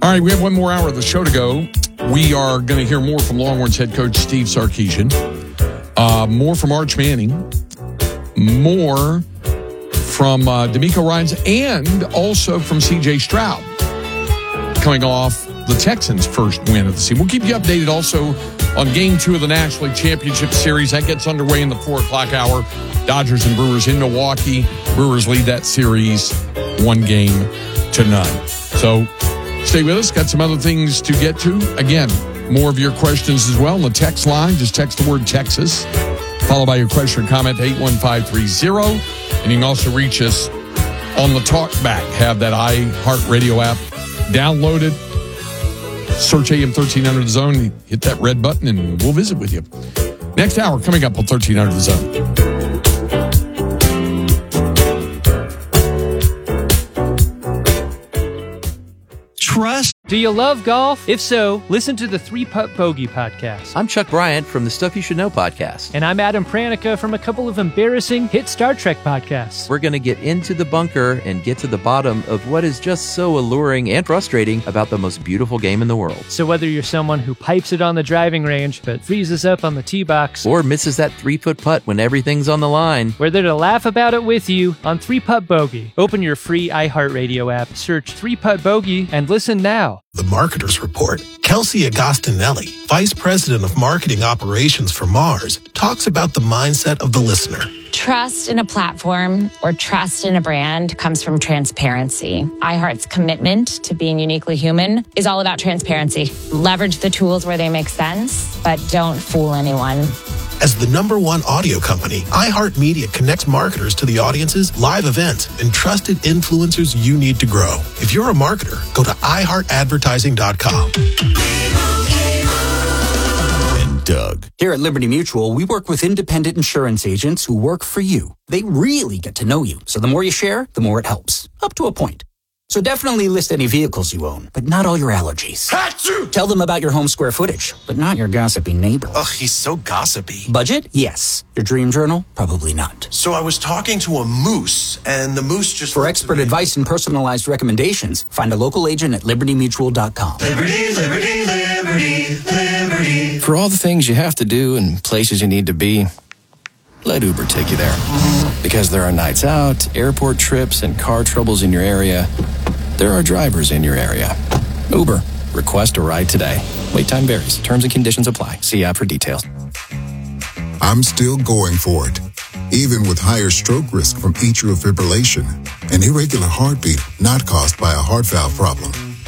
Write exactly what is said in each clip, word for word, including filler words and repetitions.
All right, we have one more hour of the show to go. We are going to hear more from Longhorns head coach Steve Sarkisian, uh, more from Arch Manning, more from uh, D'Amico Ryans, and also from C J Stroud, coming off the Texans' first win of the season. We'll keep you updated also on Game two of the National League Championship Series. That gets underway in the four o'clock hour. Dodgers and Brewers in Milwaukee. Brewers lead that series one game to none. So stay with us. Got some other things to get to. Again, more of your questions as well on the text line. Just text the word Texas, followed by your question or comment to eight one five three zero. And you can also reach us on the talk back. Have that iHeartRadio app downloaded. Search A M thirteen hundred The Zone. Hit that red button and we'll visit with you. Next hour coming up on thirteen hundred The Zone. Trust. Do you love golf? If so, listen to the Three Putt Bogey podcast. I'm Chuck Bryant from the Stuff You Should Know podcast. And I'm Adam Pranica from a couple of embarrassing hit Star Trek podcasts. We're going to get into the bunker and get to the bottom of what is just so alluring and frustrating about the most beautiful game in the world. So whether you're someone who pipes it on the driving range but freezes up on the tee box, or misses that three-foot putt when everything's on the line, we're there to laugh about it with you on Three Putt Bogey. Open your free iHeartRadio app, search Three Putt Bogey, and listen now. The Marketer's Report. Kelsey Agostinelli, Vice President of Marketing Operations for Mars, talks about the mindset of the listener. Trust in a platform or trust in a brand comes from transparency. iHeart's commitment to being uniquely human is all about transparency. Leverage the tools where they make sense, but don't fool anyone. As the number one audio company, iHeartMedia connects marketers to the audiences, live events, and trusted influencers you need to grow. If you're a marketer, go to i heart advertising dot com. And Doug. Here at Liberty Mutual, we work with independent insurance agents who work for you. They really get to know you, so the more you share, the more it helps. Up to a point. So definitely list any vehicles you own, but not all your allergies. Achoo! Tell them about your home square footage, but not your gossipy neighbor. Ugh, he's so gossipy. Budget? Yes. Your dream journal? Probably not. So I was talking to a moose, and the moose just... For expert advice and personalized recommendations, find a local agent at liberty mutual dot com. Liberty, liberty, liberty, liberty. For all the things you have to do and places you need to be, let Uber take you there. Because there are nights out, airport trips, and car troubles in your area, there are drivers in your area. Uber. Request a ride today. Wait time varies. Terms and conditions apply. See app for details. I'm still going for it. Even with higher stroke risk from atrial fibrillation, an irregular heartbeat not caused by a heart valve problem.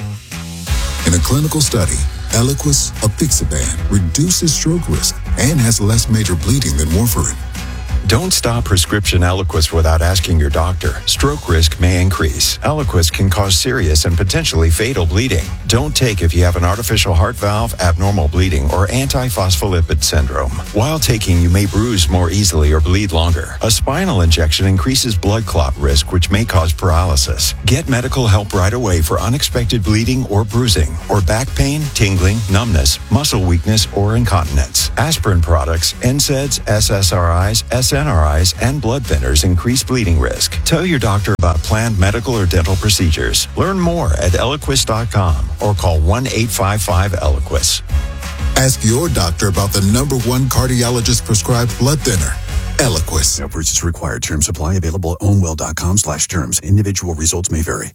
In a clinical study, Eliquis apixaban reduces stroke risk and has less major bleeding than warfarin. Don't stop prescription Eliquis without asking your doctor. Stroke risk may increase. Eliquis can cause serious and potentially fatal bleeding. Don't take if you have an artificial heart valve, abnormal bleeding, or antiphospholipid syndrome. While taking, you may bruise more easily or bleed longer. A spinal injection increases blood clot risk, which may cause paralysis. Get medical help right away for unexpected bleeding or bruising, or back pain, tingling, numbness, muscle weakness, or incontinence. Aspirin products, N SAIDs, S S R Is, S N R Is, and blood thinners increase bleeding risk. Tell your doctor about planned medical or dental procedures. Learn more at eliquis dot com or call one eight five five Eliquis. Ask your doctor about the number one cardiologist prescribed blood thinner, Eliquis. No purchase required. Terms apply. Available at ownwell dot com slash terms. Individual results may vary.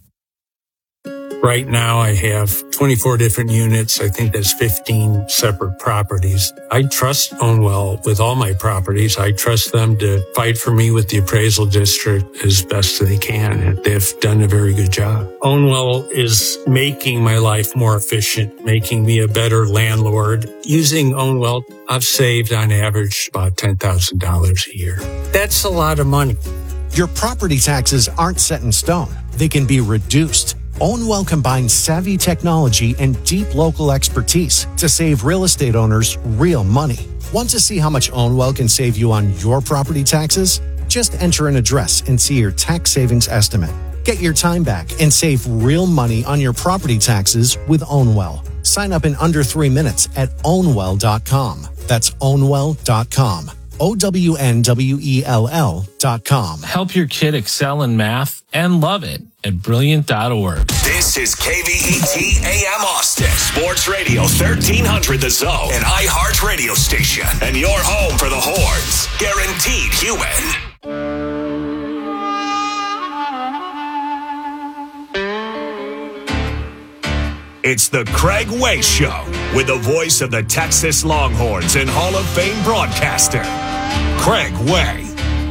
Right now I have twenty-four different units. I think that's fifteen separate properties. I trust Ownwell with all my properties. I trust them to fight for me with the appraisal district as best they can. And they've done a very good job. Ownwell is making my life more efficient, making me a better landlord. Using Ownwell, I've saved on average about ten thousand dollars a year. That's a lot of money. Your property taxes aren't set in stone. They can be reduced. Ownwell combines savvy technology and deep local expertise to save real estate owners real money. Want to see how much Ownwell can save you on your property taxes? Just enter an address and see your tax savings estimate. Get your time back and save real money on your property taxes with Ownwell. Sign up in under three minutes at ownwell dot com. That's ownwell dot com. O W N W E L L dot com. Help your kid excel in math and love it at brilliant dot org. This is K V E T A M Austin, Sports Radio thirteen hundred The Zone, an iHeart radio station, and your home for the Horns. Guaranteed human. It's the Craig Way Show with the voice of the Texas Longhorns and Hall of Fame broadcaster, Craig Way.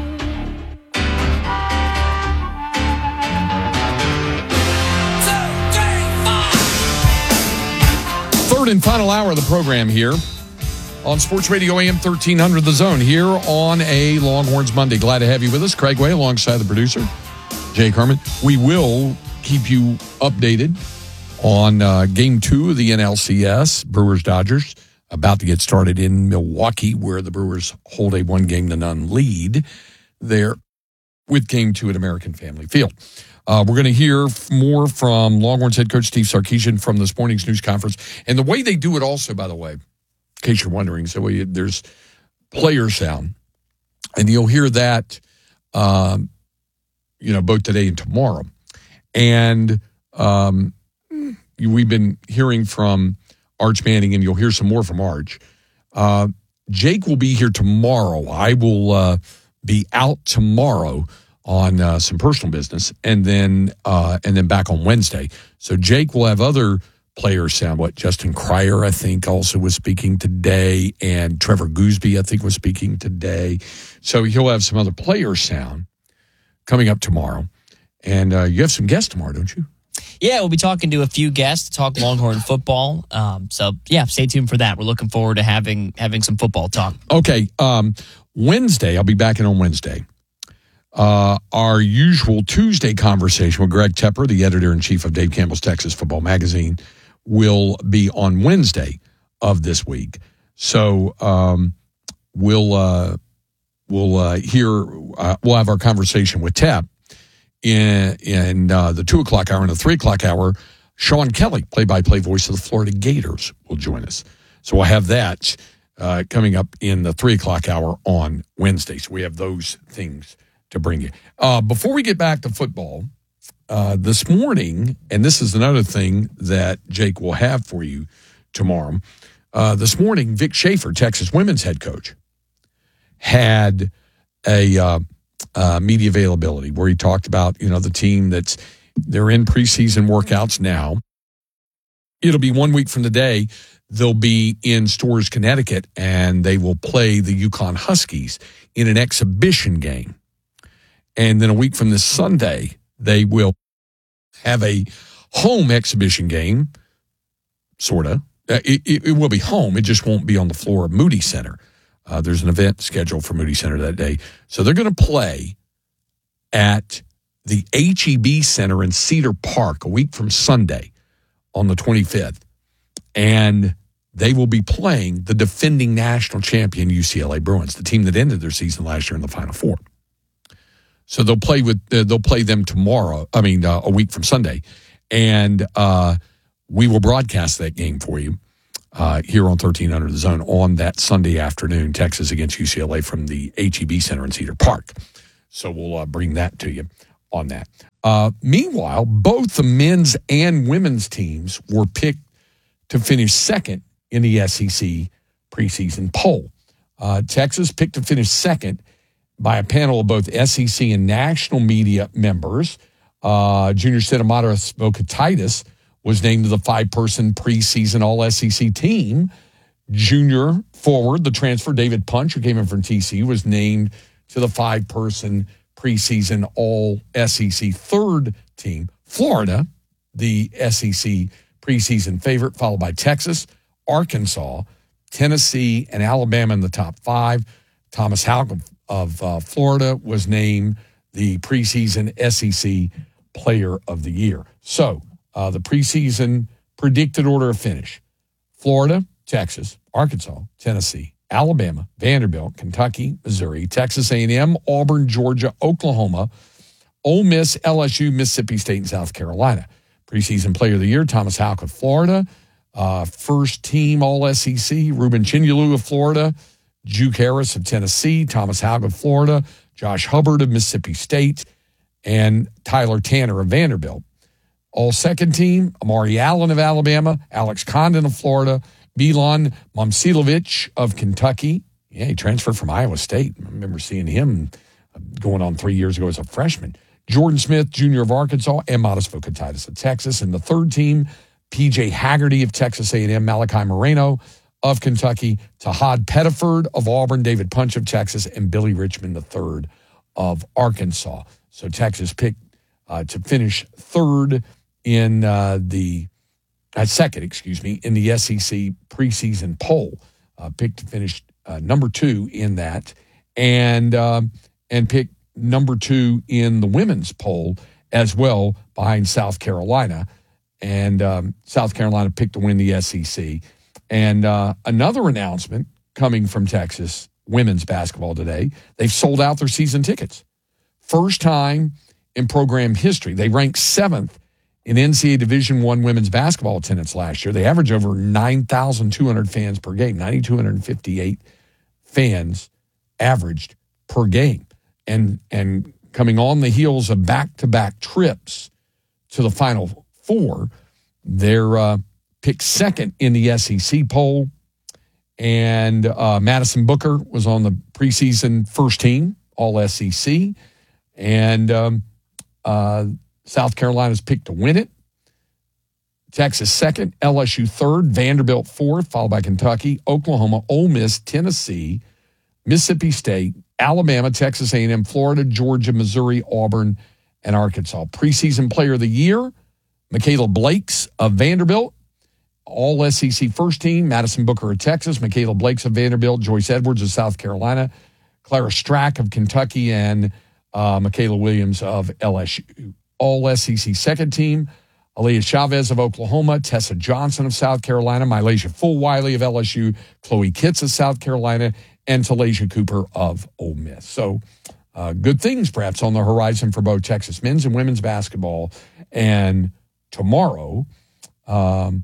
Third and final hour of the program here on Sports Radio A M thirteen hundred The Zone here on a Longhorns Monday. Glad to have you with us. Craig Way alongside the producer, Jay Kerman. We will keep you updated on uh, game two of the N L C S, Brewers-Dodgers, about to get started in Milwaukee, where the Brewers hold a one-game-to-none lead there with game two at American Family Field. Uh, we're going to hear more from Longhorns head coach Steve Sarkisian from this morning's news conference. And the way they do it also, by the way, in case you're wondering, so we, there's player sound, and you'll hear that, um, you know, both today and tomorrow. And um, we've been hearing from Arch Manning, and you'll hear some more from Arch. Uh, Jake will be here tomorrow. I will uh, be out tomorrow on uh, some personal business, and then uh, and then back on Wednesday. So Jake will have other players sound. What Justin Cryer, I think, also was speaking today, and Trevor Gooseby, I think, was speaking today. So he'll have some other players sound coming up tomorrow. And uh, you have some guests tomorrow, don't you? Yeah, we'll be talking to a few guests to talk Longhorn football. Um, so, yeah, stay tuned for that. We're looking forward to having having some football talk. Okay. Um, Wednesday, I'll be back in on Wednesday. Uh, our usual Tuesday conversation with Greg Tepper, the editor-in-chief of Dave Campbell's Texas Football Magazine, will be on Wednesday of this week. So um, we'll uh, we'll uh, hear uh, we'll have our conversation with Tep in in uh, the two o'clock hour and the three o'clock hour. Sean Kelly, play-by-play voice of the Florida Gators, will join us. So we'll have that uh, coming up in the three o'clock hour on Wednesday. So we have those things to bring you. Uh, before we get back to football, uh, this morning, and this is another thing that Jake will have for you tomorrow, uh, this morning, Vic Schaefer, Texas women's head coach, had a uh, uh, media availability where he talked about, you know, the team that's, they're in preseason workouts now. It'll be one week from today. They'll be in Storrs, Connecticut, and they will play the Yukon Huskies in an exhibition game. And then a week from this Sunday, they will have a home exhibition game, sort of. It, it, it will be home. It just won't be on the floor of Moody Center. Uh, there's an event scheduled for Moody Center that day. So they're going to play at the H E B Center in Cedar Park a week from Sunday on the twenty-fifth. And they will be playing the defending national champion U C L A Bruins, the team that ended their season last year in the Final Four. So they'll play with uh, they'll play them tomorrow. I mean, uh, a week from Sunday, and uh, we will broadcast that game for you uh, here on thirteen hundred The Zone on that Sunday afternoon. Texas against U C L A from the H E B Center in Cedar Park. So we'll uh, bring that to you on that. Uh, meanwhile, both the men's and women's teams were picked to finish second in the S E C preseason poll. Uh, Texas picked to finish second by a panel of both S E C and national media members. Uh, Junior Sidamata Svokatitis was named to the five-person preseason All-S E C team. Junior forward, the transfer David Punch, who came in from T C U, was named to the five-person preseason All-S E C third team. Florida, the S E C preseason favorite, followed by Texas, Arkansas, Tennessee, and Alabama in the top five. Thomas Halcom of uh, Florida was named the preseason S E C Player of the Year. So uh, the preseason predicted order of finish: Florida, Texas, Arkansas, Tennessee, Alabama, Vanderbilt, Kentucky, Missouri, Texas A and M, Auburn, Georgia, Oklahoma, Ole Miss, L S U, Mississippi State, and South Carolina. Preseason Player of the Year: Thomas Halcom, Florida. Uh, first team All-S E C, Ruben Chinyelu of Florida. Juke Harris of Tennessee, Thomas Haug of Florida, Josh Hubbard of Mississippi State, and Tyler Tanner of Vanderbilt. All second team, Amari Allen of Alabama, Alex Condon of Florida, Milan Momcilovic of Kentucky. Yeah, he transferred from Iowa State. I remember seeing him going on three years ago as a freshman. Jordan Smith, Junior of Arkansas, and Modest Vocatitis of Texas. And the third team, P J Haggerty of Texas A and M, Malachi Moreno of Kentucky, Tahad Pettiford of Auburn, David Punch of Texas, and Billy Richmond the third of Arkansas. So Texas picked uh, to finish third in uh, the uh, second, excuse me, in the S E C preseason poll. Uh, picked to finish uh, number two in that, and uh, and picked number two in the women's poll as well, behind South Carolina. And um, South Carolina picked to win the S E C. And uh, another announcement coming from Texas women's basketball today: they've sold out their season tickets. First time in program history. They ranked seventh in N C double A Division I women's basketball attendance last year. They averaged over nine thousand two hundred fans per game, nine thousand two hundred fifty-eight fans averaged per game. And, and coming on the heels of back-to-back trips to the Final Four, they're uh, picked second in the S E C poll. And uh, Madison Booker was on the preseason first team, all S E C. And um, uh, South Carolina's picked to win it. Texas second, L S U third, Vanderbilt fourth, followed by Kentucky, Oklahoma, Ole Miss, Tennessee, Mississippi State, Alabama, Texas A and M, Florida, Georgia, Missouri, Auburn, and Arkansas. Preseason Player of the Year, Michaela Blakes of Vanderbilt. All S E C first team, Madison Booker of Texas, Michaela Blakes of Vanderbilt, Joyce Edwards of South Carolina, Clara Strack of Kentucky, and uh, Michaela Williams of L S U. All S E C second team, Aaliyah Chavez of Oklahoma, Tessa Johnson of South Carolina, Mylasia Fulwiley of L S U, Chloe Kitts of South Carolina, and Talasia Cooper of Ole Miss. So uh, good things perhaps on the horizon for both Texas men's and women's basketball. And tomorrow, um,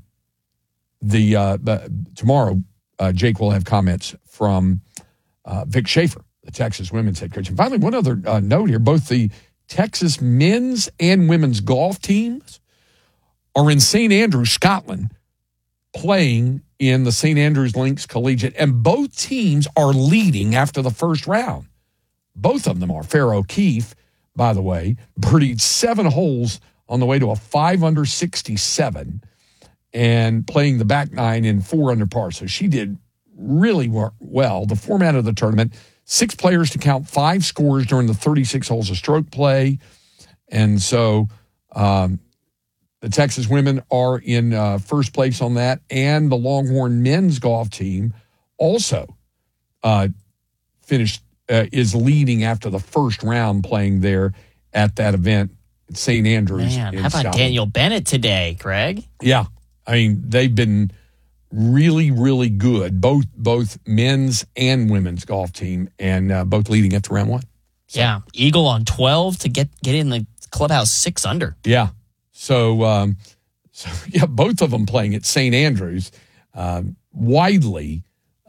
the uh, tomorrow, uh, Jake will have comments from uh, Vic Schaefer, the Texas women's head coach. And finally, one other uh, note here, both the Texas men's and women's golf teams are in Saint Andrews, Scotland, playing in the Saint Andrews Links Collegiate, and both teams are leading after the first round. Both of them are. Farrah O'Keefe, by the way, birdied seven holes on the way to a five under sixty-seven and playing the back nine in four under par. So she did really well. The format of the tournament, six players to count five scores during the thirty-six holes of stroke play. And so um, the Texas women are in uh, first place on that. And the Longhorn men's golf team also uh, finished, uh, is leading after the first round playing there at that event at Saint Andrews. Man, in how about Scotland. Daniel Bennett today, Greg? Yeah. I mean, they've been really, really good, both both men's and women's golf team, and uh, both leading up to round one. So. Yeah, Eagle on twelve to get, get in the clubhouse six under. Yeah. So, um, so yeah, both of them playing at Saint Andrews, uh, widely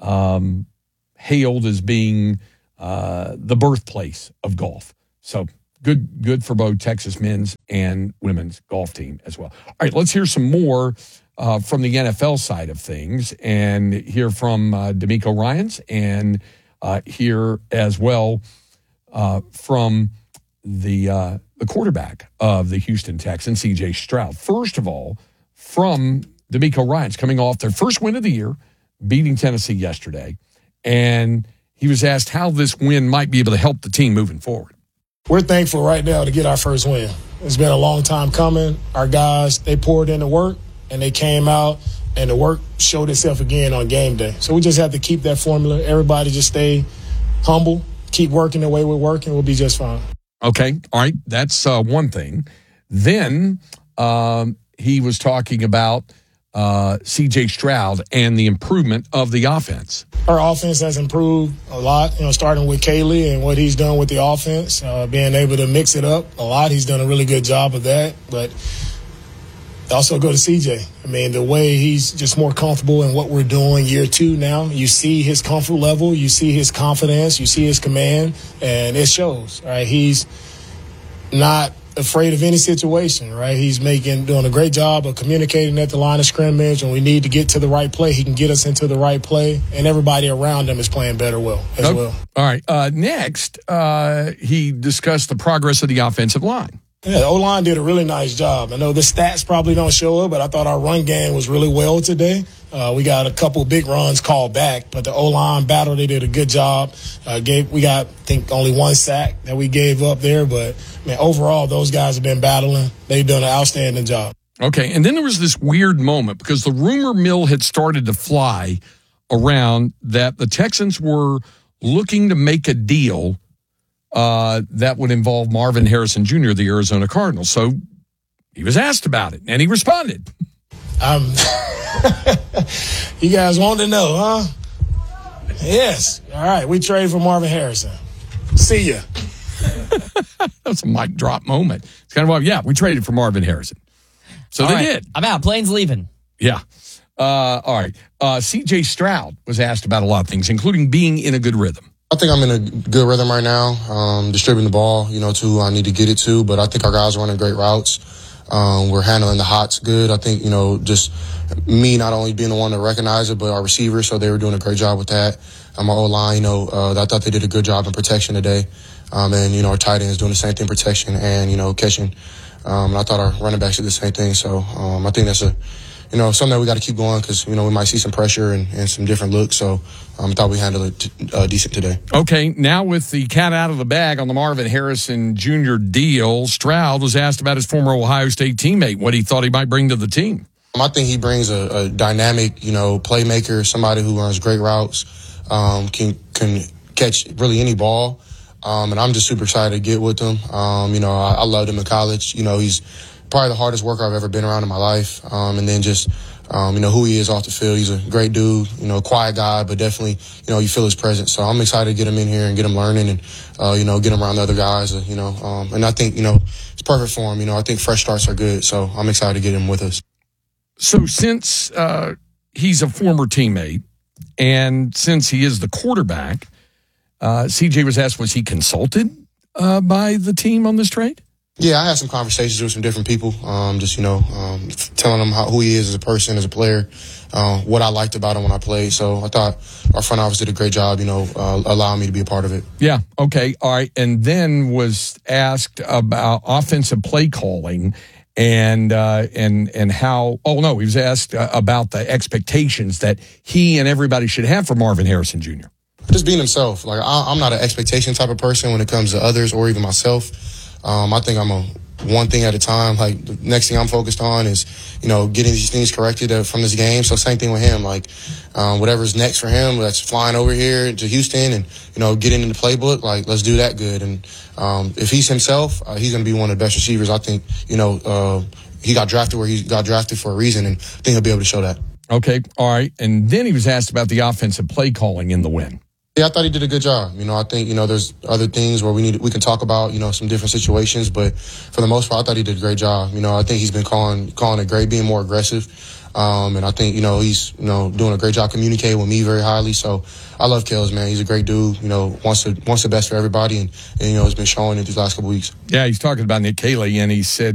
um, hailed as being uh, the birthplace of golf. So good, good for both Texas men's and women's golf team as well. All right, let's hear some more Uh, from the N F L side of things, and hear from uh, D'Amico Ryans, and uh, hear as well uh, from the uh, the quarterback of the Houston Texans, C J Stroud. First of all, from D'Amico Ryans, coming off their first win of the year, beating Tennessee yesterday, and he was asked how this win might be able to help the team moving forward. We're thankful right now to get our first win. It's been a long time coming. Our guys, they poured in the work, and they came out, and the work showed itself again on game day. So we just have to keep that formula. Everybody just stay humble, keep working the way we're working. We'll be just fine. Okay. All right. That's uh, one thing. Then um, he was talking about uh, C J Stroud and the improvement of the offense. Our offense has improved a lot, you know, starting with Kaylee and what he's done with the offense, uh, being able to mix it up a lot. He's done a really good job of that. But Also go to C J. I mean, the way he's just more comfortable in what we're doing year two now, you see his comfort level, you see his confidence, you see his command, and it shows, right? He's not afraid of any situation, right? He's making, doing a great job of communicating at the line of scrimmage. When we need to get to the right play, he can get us into the right play, and everybody around him is playing better well as okay. well. All right. Uh, next, uh, he discussed the progress of the offensive line. Yeah, the O-line did a really nice job. I know the stats probably don't show it, but I thought our run game was really well today. Uh, we got a couple big runs called back, but the O-line battle, they did a good job. Uh, gave we got, I think, only one sack that we gave up there, but man, overall, those guys have been battling. They've done an outstanding job. Okay, and then there was this weird moment because the rumor mill had started to fly around that the Texans were looking to make a deal uh, that would involve Marvin Harrison Junior of the Arizona Cardinals. So he was asked about it, and he responded. Um, you guys want to know, huh? Yes. All right, we trade for Marvin Harrison. See ya. That's a mic drop moment. It's kind of like, yeah, we traded for Marvin Harrison. So all they right, did. I'm out. Plane's leaving. Yeah. Uh, all right. Uh, C J Stroud was asked about a lot of things, including being in a good rhythm. I think I'm in a good rhythm right now, um, distributing the ball, you know, to who I need to get it to. But I think our guys are running great routes. Um, we're handling the hots good. I think, you know, just me not only being the one to recognize it, but our receivers, so they were doing a great job with that. And my O-line, you know, uh, I thought they did a good job in protection today. Um, and, you know, our tight ends doing the same thing, protection and, you know, catching. Um, and I thought our running backs did the same thing. So um, I think that's a, you know, something that we got to keep going because, you know, we might see some pressure and, and some different looks. So um, I thought we handled it t- uh, decent today. Okay, now with the cat out of the bag on the Marvin Harrison Junior deal, Stroud was asked about his former Ohio State teammate, what he thought he might bring to the team. Um, I think he brings a, a dynamic, you know, playmaker, somebody who runs great routes, um, can can catch really any ball. Um, and I'm just super excited to get with him. Um, you know, I, I loved him in college. You know, he's probably the hardest worker I've ever been around in my life. Um, and then just, um, you know, who he is off the field. He's a great dude, you know, quiet guy, but definitely, you know, you feel his presence. So I'm excited to get him in here and get him learning and, uh, you know, get him around the other guys, uh, you know. Um, and I think, you know, it's perfect for him. You know, I think fresh starts are good. So I'm excited to get him with us. So since uh, he's a former teammate and since he is the quarterback, uh, C J was asked, was he consulted uh, by the team on this trade? Yeah, I had some conversations with some different people, um, just, you know, um, telling them how, who he is as a person, as a player, uh, what I liked about him when I played. So I thought our front office did a great job, you know, uh, allowing me to be a part of it. Yeah, okay, all right. And then was asked about offensive play calling and uh, and and how, oh, no, he was asked uh, about the expectations that he and everybody should have for Marvin Harrison Junior Just being himself. Like, I, I'm not an expectation type of person when it comes to others or even myself. Um, I think I'm a one thing at a time. Like, the next thing I'm focused on is, you know, getting these things corrected from this game. So same thing with him. Like, um, whatever's next for him, that's flying over here to Houston and, you know, getting in the playbook. Like, let's do that good. And um, if he's himself, uh, he's going to be one of the best receivers. I think, you know, uh, he got drafted where he got drafted for a reason, and I think he'll be able to show that. Okay, all right. And then he was asked about the offensive play calling in the win. Yeah, I thought he did a good job. You know, I think, you know, there's other things where we need we can talk about, you know, some different situations, but for the most part, I thought he did a great job. You know, I think he's been calling calling it great, being more aggressive. Um, and I think, you know, he's, you know, doing a great job communicating with me very highly. So I love Kels, man. He's a great dude, you know, wants to wants the best for everybody, and, and you know, has been showing it these last couple weeks. Yeah, he's talking about Nick Caley, and he said